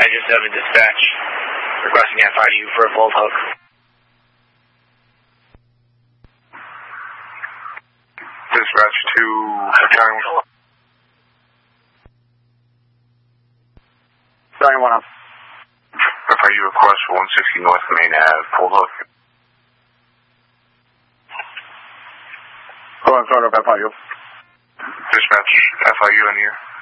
Niger 7 dispatch, requesting FIU for a bolt hook. Dispatch to County 1. FIU request for 160 North Main Ave, pulled hook. Go on, start up FIU. Dispatch, FIU in here.